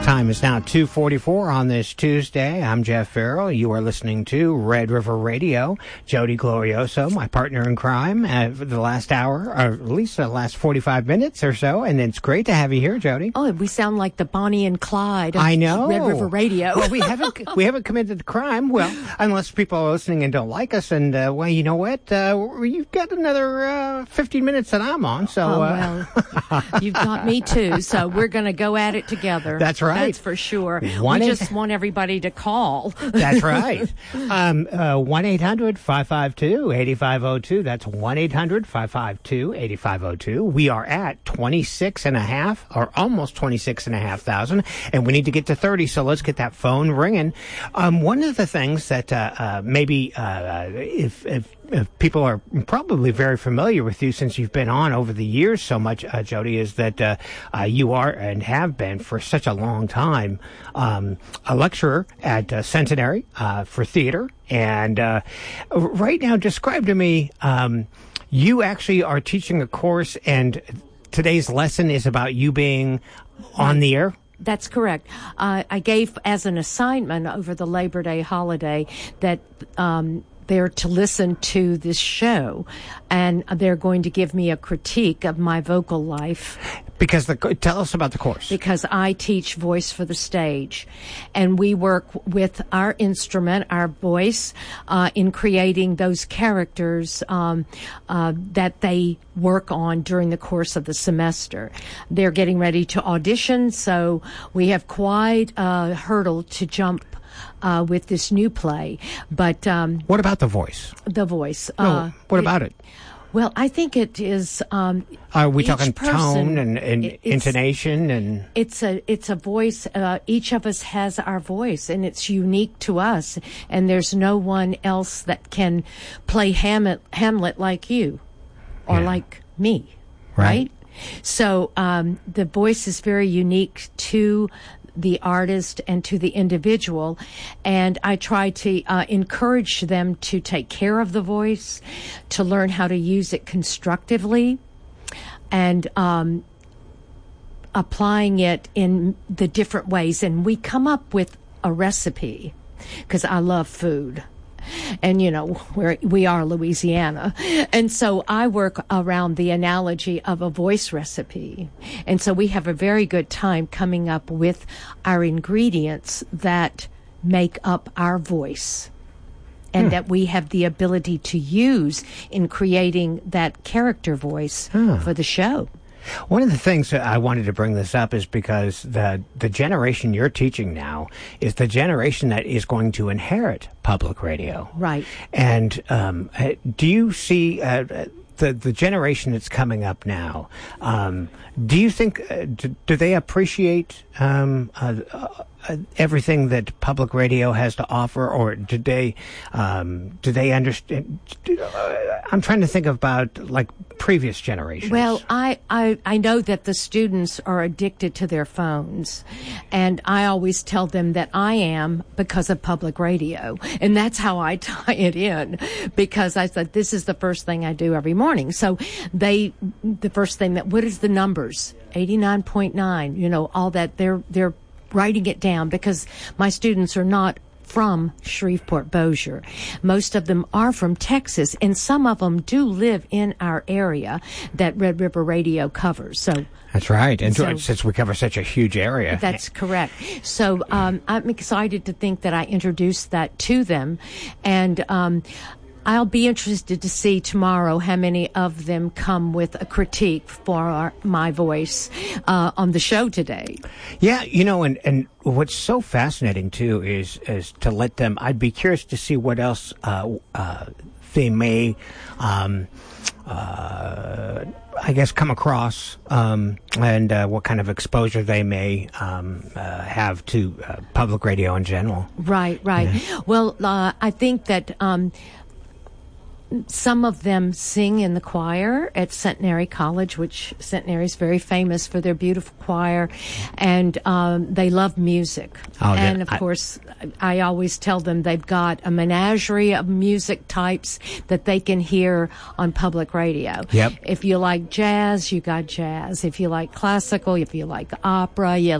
Time is now 2:44 on this Tuesday. I'm Jeff Farrell. You are listening to Red River Radio. Jody Glorioso, my partner in crime, for the last hour, or at least the last 45 minutes or so. And it's great to have you here, Jody. Oh, we sound like the Bonnie and Clyde of I know. Red River Radio. Well, we haven't committed crime. Well, unless people are listening and don't like us. And, well, you know what? You've got another 15 minutes that I'm on. So, well, you've got me too. So we're going to go at it together. That's right. That's for sure. We just want everybody to call. That's right. 1-800-552-8502. That's 1-800-552-8502. We are at 26.5 or almost 26,500, and we need to get to 30. So let's get that phone ringing. One of the things that maybe if people are probably very familiar with you since you've been on over the years so much, Jody, is that you are and have been for such a long time a lecturer at Centenary for theater. And right now, describe to me, you actually are teaching a course, and today's lesson is about you being on the air? That's correct. I gave as an assignment over the Labor Day holiday that they're to listen to this show, and they're going to give me a critique of my vocal life. Because tell us about the course. Because I teach voice for the stage, and we work with our instrument, our voice, in creating those characters that they work on during the course of the semester. They're getting ready to audition, so we have quite a hurdle to jump with this new play. But what about the voice? The voice. What about it? Well, I think it is. Are we talking tone and intonation and? It's a voice. Each of us has our voice, and it's unique to us. And there's no one else that can play Hamlet like you, or like me, right? So the voice is very unique to the artist and to the individual, and I try to encourage them to take care of the voice, to learn how to use it constructively, and applying it in the different ways. And we come up with a recipe, because I love food. And, you know, we are Louisiana. And so I work around the analogy of a voice recipe. And so we have a very good time coming up with our ingredients that make up our voice and that we have the ability to use in creating that character voice for the show. One of the things that I wanted to bring this up is because the generation you're teaching now is the generation that is going to inherit public radio. Right. And do you see the generation that's coming up now, do you think, do they appreciate everything that public radio has to offer, or do they understand? I'm trying to think about like previous generations. Well, I know that the students are addicted to their phones, and I always tell them that I am because of public radio, and that's how I tie it in, because I said this is the first thing I do every morning. So the first thing what is the numbers? 89.9, you know, all that. They're writing it down, because my students are not from Shreveport Bossier. Most of them are from Texas, and some of them do live in our area that Red River Radio covers. So that's right. And since we cover such a huge area. That's correct. So I'm excited to think that I introduced that to them. And I'll be interested to see tomorrow how many of them come with a critique for my voice on the show today. Yeah, you know, and what's so fascinating too is to let them. I'd be curious to see what else they may, I guess, come across, and what kind of exposure they may have to public radio in general. Right. Yeah. Well, I think that some of them sing in the choir at Centenary College, which Centenary is very famous for their beautiful choir, and they love music. And of course, I always tell them they've got a menagerie of music types that they can hear on public radio. Yep. If you like jazz, you got jazz. If you like classical, if you like opera, you